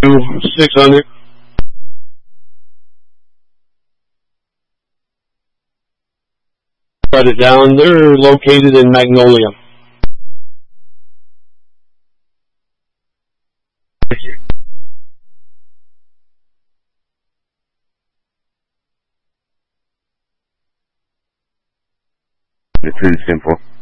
600. Write it down. They're located in Magnolia. Thank you. It's pretty simple.